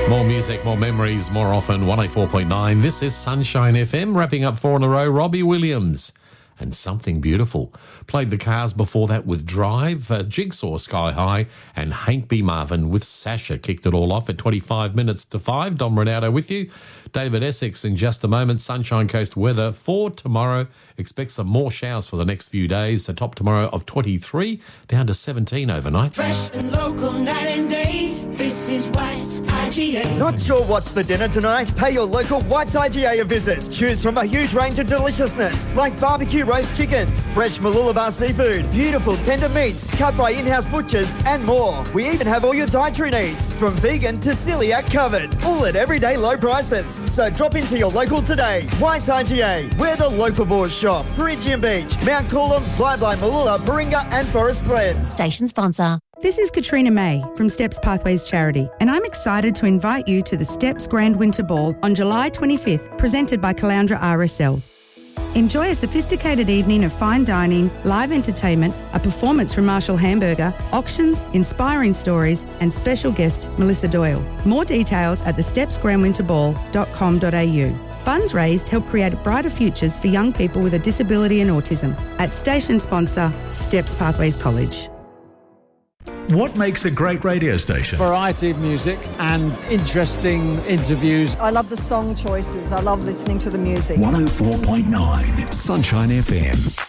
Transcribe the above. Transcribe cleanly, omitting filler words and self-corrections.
More music, more memories, more often. 104.9. This is Sunshine FM, wrapping up 4 in a row. Robbie Williams and Something Beautiful. Played the Cars before that with Drive, Jigsaw Sky High, and Hank B. Marvin with Sasha kicked it all off at 25 minutes to 5. Dom Ronaldo with you. David Essex in just a moment. Sunshine Coast weather for tomorrow. Expect some more showers for the next few days. A top tomorrow of 23 down to 17 overnight. Fresh and local night and day. This is White's IGA. Not sure what's for dinner tonight? Pay your local White's IGA a visit. Choose from a huge range of deliciousness like barbecue roast chickens, fresh Mooloolaba seafood, beautiful tender meats cut by in-house butchers and more. We even have all your dietary needs, from vegan to celiac covered, all at everyday low prices. So drop into your local today. White's IGA, where the locavores shop. Perigian Beach, Mount Coolum, Bly, Mooloola, Baringa and Forest Glen. Station sponsor. This is Katrina May from Steps Pathways Charity, and I'm excited to invite you to the Steps Grand Winter Ball on July 25th, presented by Caloundra RSL. Enjoy a sophisticated evening of fine dining, live entertainment, a performance from Marshall Hamburger, auctions, inspiring stories, and special guest Melissa Doyle. More details at thestepsgrandwinterball.com.au. Funds raised help create brighter futures for young people with a disability and autism. At station sponsor, Steps Pathways College. What makes a great radio station? Variety of music and interesting interviews. I love the song choices. I love listening to the music. 104.9 Sunshine FM.